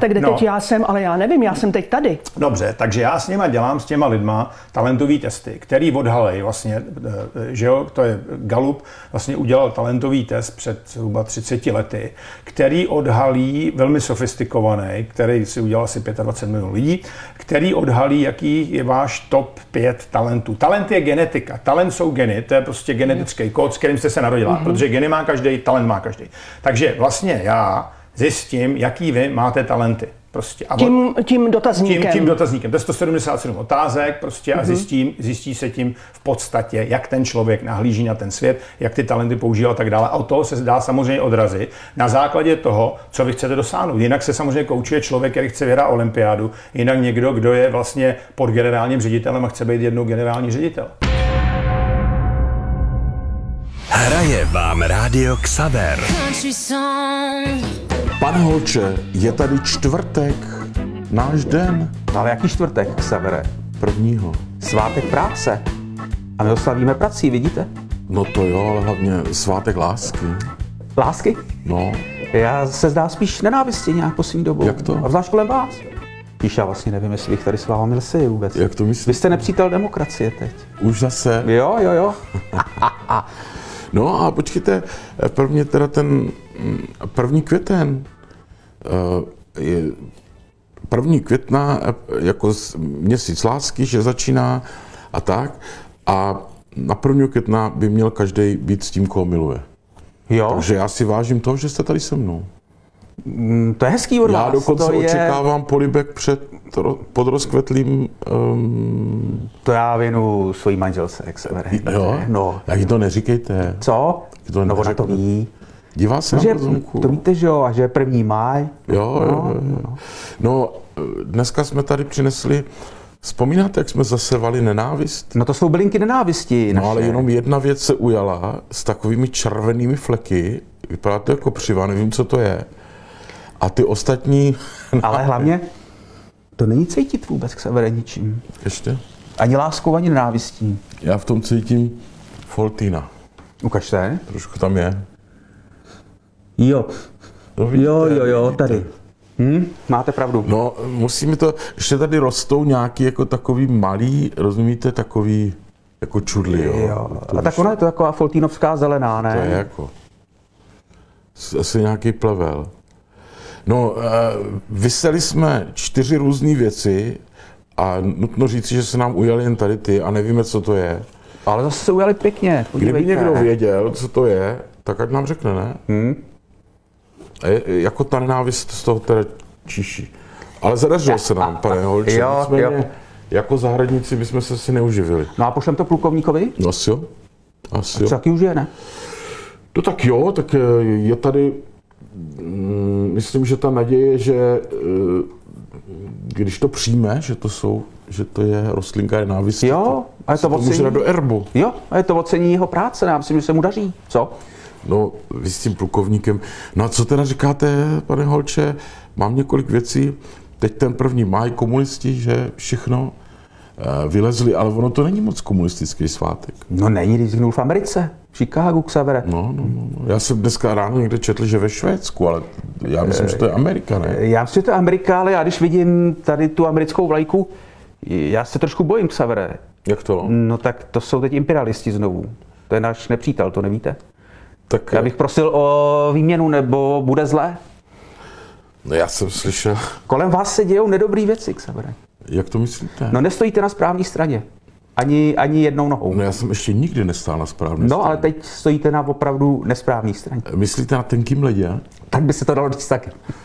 říkáte, kde teď já jsem, ale já nevím, já jsem teď tady. Dobře, takže já s nima dělám, s těma lidma, talentový testy, který odhalej vlastně, že jo, to je Gallup, vlastně udělal talentový test před zhruba 30 lety, který odhalí velmi sofistikovaný, který si udělal asi 25 milionů lidí, který odhalí, jaký je váš top 5 talentů. Talent je genetika, talent jsou geny, to je prostě genetický kód, s kterým jste se narodila, protože geny má každý, talent má každý. Takže vlastně já zjistím, jaký vy máte talenty. Prostě. A tím dotazníkem. Tím dotazníkem. To je 177 otázek prostě a zjistí se tím v podstatě, jak ten člověk nahlíží na ten svět, jak ty talenty používá a tak dále. A od toho se dá samozřejmě odrazit na základě toho, co vy chcete dosáhnout. Jinak se samozřejmě koučuje člověk, který chce vyhrát olympiádu, jinak někdo, kdo je vlastně pod generálním ředitelem a chce být jednou generální ředitel. Hraje vám rádio Xaver. Pane Holče, je tady čtvrtek, náš den. Ale jaký čtvrtek, Xavere? 1. Svátek práce. A my ho slavíme prací, vidíte? No to jo, ale hlavně svátek lásky. Lásky? No. Já se zdá spíš nenávisti nějak poslední dobou. Jak to? A zvlášť kolem vás. Píš, já vlastně nevím, jestli bych tady s vámi lsi vůbec. Jak to myslíš? Vy jste nepřítel demokracie teď. Už zase? Jo. No a počkejte, prvně teda ten 1. květen, 1. května jako měsíc lásky, že začíná a tak. A na 1. května by měl každý být s tím, koho miluje. Jo? Takže já si vážím toho, že jste tady se mnou. To je hezký od vás. Já dokonce očekávám polibek pod rozkvetlým... To já věnu svojí manželce, Xavere. Jo? No. Tak jí to neříkejte. Co? No ona to ví. Dívá se na pozorku. To víte, že jo, a že je 1. máj. Jo. No, dneska jsme tady přinesli, vzpomínáte, jak jsme zasevali nenávist? No to jsou bylinky nenávisti. No ale jenom jedna věc se ujala s takovými červenými fleky. Vypadá to jako přiva, nevím, co to je. A ty ostatní... Ale hlavně, to není cítit vůbec, Xavere, ničím. Ještě? Ani láskou, ani nenávistí. Já v tom cítím Foltína. Ukažte. Trošku tam je. Jo. No, vidíte, Jo, tady. Máte pravdu. No, musíme to... Ještě tady rostou nějaký jako takový malý, rozumíte, takový jako čudly, jo. A tak ona je to taková foltínovská zelená, ne? To je jako... Asi nějaký plevel. No, vyseli jsme 4 různé věci a nutno říci, že se nám ujaly jen tady ty a nevíme, co to je. Ale zase se ujali pěkně, podívejte. Kdyby někdo věděl, co to je, tak ať nám řekne, ne? Jako ta nenávist z toho teda čiší. Ale zadařilo se nám, pane Holče. Jo. Jako zahradníci bychom se si neuživili. No a pošlem to plukovníkovi? No asi jo. Taky už je, ne? No tak jo, tak je tady, myslím, že ta naděje, že když to přijme, že to je rostlinka nenávisti, jo, a je to může dát do erbu. Jo, a je to ocení jeho práce, já myslím, že se mu daří. Co? No, vy s tím plukovníkem. No a co teda říkáte, pane Holče? Mám několik věcí. Teď ten 1. máj, komunisti, že všechno vylezli, ale ono to není moc komunistický svátek. No není, když vzniknul v Americe, v Chicagu, Xavere. No. Já jsem dneska ráno někde četl, že ve Švédsku, ale já myslím, že to je Amerika, ne? Já myslím, že to je Amerika, ale já když vidím tady tu americkou vlajku, já se trošku bojím, Xavere. Jak to? No tak to jsou teď imperialisti znovu. To je náš nepřítel, to nevíte? Tak Já bych prosil o výměnu, nebo bude zlé. No já jsem slyšel... Kolem vás se dějou nedobrý věci, Xavere. Jak to myslíte? No nestojíte na správné straně. Ani jednou nohou. No já jsem ještě nikdy nestál na správné straně. No ale teď stojíte na opravdu nesprávné straně. Myslíte na tenkým ledě? Tak by se to dalo říct taky.